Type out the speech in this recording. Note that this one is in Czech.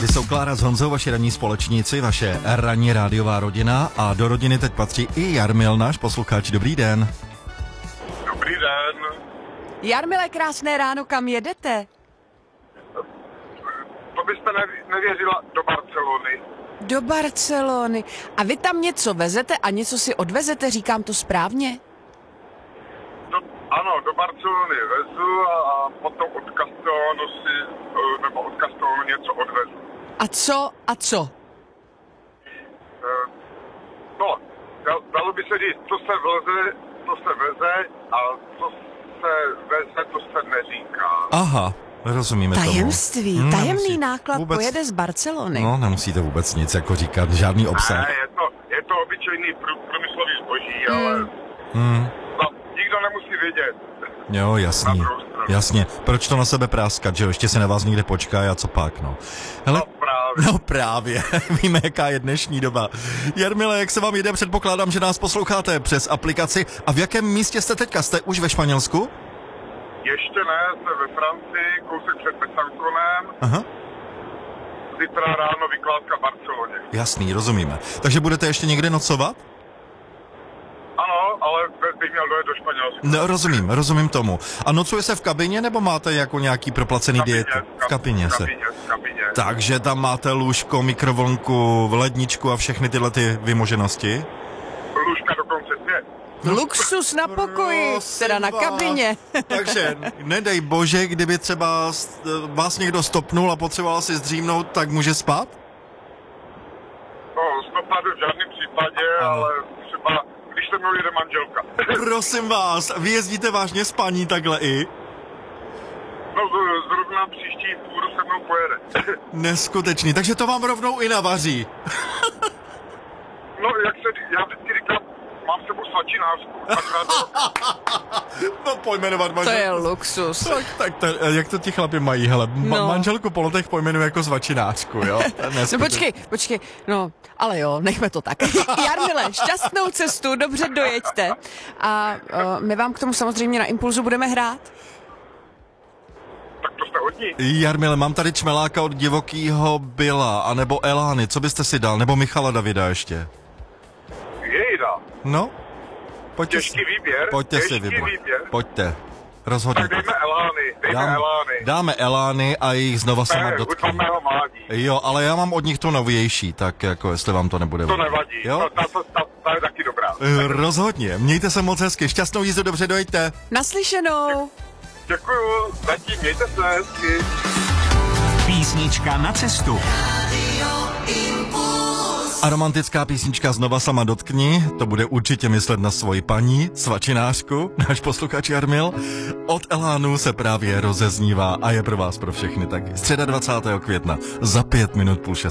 Tady jsou Klára s Honzou, vaši ranní společníci, vaše ranní rádiová rodina a do rodiny teď patří i Jarmil, náš posluchač. Dobrý den. Dobrý den. Jarmile, krásné ráno, kam jedete? To byste nevěřila, do Barcelony. Do Barcelony. A vy tam něco vezete a něco si odvezete, říkám to správně? Ano, do Barcelony vezu a potom od Castellonu od Castellonu něco odvezu. A co? No, dalo by se říct, co se veze a co se veze, to se neříká. Aha, rozumíme Tajemství, tomu. tajemný náklad pojede z Barcelony. No, nemusíte vůbec nic jako říkat, žádný obsah. Ne, je to obyčejný průmyslový zboží, ale nikdo nemusí vědět. Jo, jasně. Proč to na sebe práskat, že jo? Ještě se na vás někde počká a co pak, no. Hele, no právě. Víme, jaká je dnešní doba. Jarmile, jak se vám jde? Předpokládám, že nás posloucháte přes aplikaci. A v jakém místě jste teďka? Jste už ve Španělsku? Ještě ne, jsme ve Francii, kousek před Besanconem. Aha. Zítra ráno vykládka v Barceloně. Jasný, rozumíme. Takže budete ještě někde nocovat? Ano, ale bych měl dojet do Španělska. No, rozumím tomu. A nocuje se v kabině, nebo máte jako nějaký proplacený diet? V kabině. V kabině. Takže tam máte lůžko, mikrovlnku, ledničku a všechny tyhle ty vymoženosti? Lůžka dokonce 2. Luxus na pokoji, teda na kabině. Takže nedej bože, kdyby třeba vás někdo stopnul a potřeboval si zdřímnout, tak může spát? No, stopat v žádném případě, ale třeba když se mnou jede manželka. Prosím vás, vy jezdíte vážně spaní takhle i? No, zrovna příští půl se mnou pojede. Neskutečný, takže to vám rovnou i navaří. No, já vždycky říkám, mám s sebou svačinářku. No, pojmenovat manželku. To je luxus. Tak jak to ti chlapi mají, hele, manželku Polotech pojmenuje jako svačinářku, jo? No počkej, no, ale jo, nechme to tak. Jarmile, šťastnou cestu, dobře dojeďte. A my vám k tomu samozřejmě na Impulzu budeme hrát. Tak to jste hodní. Jarmile, mám tady čmeláka od Divokýho Byla, anebo Elány, co byste si dal, nebo Michala Davida ještě? Jejda. No, pojďte Těžký výběr. Pojďte si vybrat. Pojďte, rozhodně. Tak dejme Elány. Dáme Elány a jich znova sama dotkní. Ne, mého mládí. Jo, ale já mám od nich tu novější, tak jako jestli vám to nebude. To nevadí, jo? Ta je taky dobrá. Rozhodně, mějte se moc hezky, šťastnou jízdu, dobře dojďte. Naslyšenou. Děkuju, zatím mějte se hezky. Písnička na cestu. A romantická písnička Znova sama dotkni, to bude určitě myslet na svoji paní, svačinářku, náš posluchač Jarmil. Od Elánu se právě rozeznívá a je pro vás pro všechny taky. Středa 20. května za 5 minut půl 6.